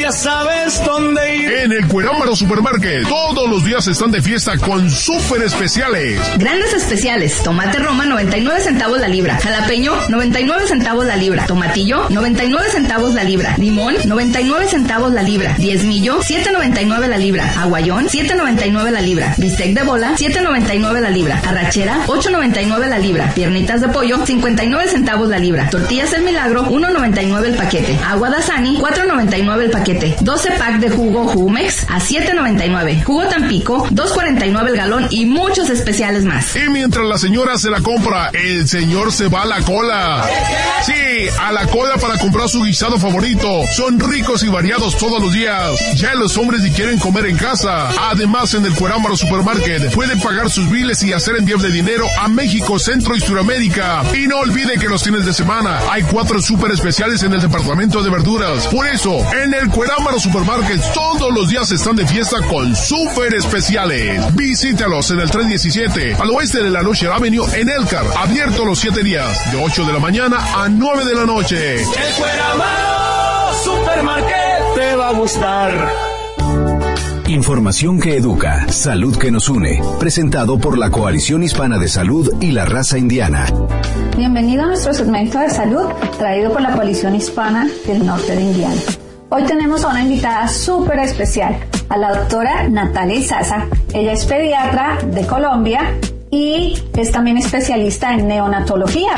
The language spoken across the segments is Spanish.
ya sabes dónde ir. En el Cuerámaro Supermarket, todos los días están de fiesta con súper especiales. Grandes especiales: tomate Roma 99 centavos la libra, jalapeño 99 centavos la libra, tomatillo 99 centavos la libra, limón 99 centavos la libra, diezmillo 7.99 la libra, aguayón 7.99 la libra, bistec de bola 7.99 la libra, arrachera 8.99 la libra, piernitas de pollo 59 centavos la libra, tortillas El Milagro 1.99 el paquete, agua Dasani 4.99 el paquete, 12 pack de jugo Jumex a 7.99, jugo Tampico 2.49 el galón y muchos especiales más. Y mientras la señora se la compra, el señor se va a la cola. Sí, a la cola para comprar su guisado favorito. Son ricos y variados todos los días. Ya los hombres ni quieren comer en casa. Además, en el Cuerámaro Supermarket pueden pagar sus biles y hacer envíos de dinero a México, Centro y Suramérica. Y no olvide que los fines de semana hay 4 súper especiales en el departamento de verduras. Por eso, en el Cuerámaro Supermarket todos los días están de fiesta con súper especiales. Visítalos en el 317 al oeste de la Noche Avenue en Elkhart. Abierto los 7 días, de 8 de la mañana a 9 de la noche. El Cuerámaro Supermarket te va a gustar. Información que educa, salud que nos une. Presentado por la Coalición Hispana de Salud y la Raza Indiana. Bienvenido a nuestro segmento de salud, traído por la Coalición Hispana del Norte de Indiana. Hoy tenemos a una invitada súper especial, a la doctora Natalia Izaza. Ella es pediatra de Colombia y es también especialista en neonatología.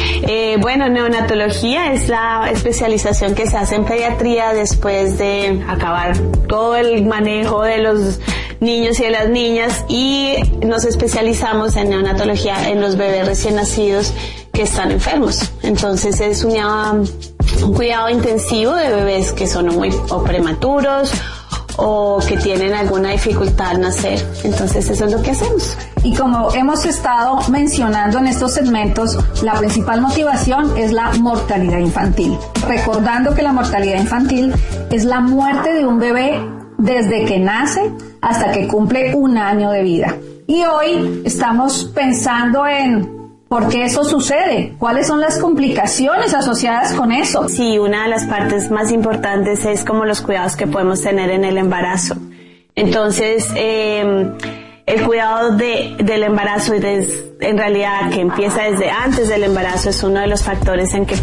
Neonatología es la especialización que se hace en pediatría después de acabar todo el manejo de los niños y de las niñas, y nos especializamos en neonatología en los bebés recién nacidos que están enfermos. Entonces es un cuidado intensivo de bebés que son o prematuros o que tienen alguna dificultad al nacer. Entonces eso es lo que hacemos. Y como hemos estado mencionando en estos segmentos, la principal motivación es la mortalidad infantil. Recordando que la mortalidad infantil es la muerte de un bebé desde que nace hasta que cumple 1 año de vida. Y hoy estamos pensando en ¿por qué eso sucede? ¿Cuáles son las complicaciones asociadas con eso? Sí, una de las partes más importantes es como los cuidados que podemos tener en el embarazo. Entonces, el cuidado del embarazo, en realidad que empieza desde antes del embarazo, es uno de los factores en que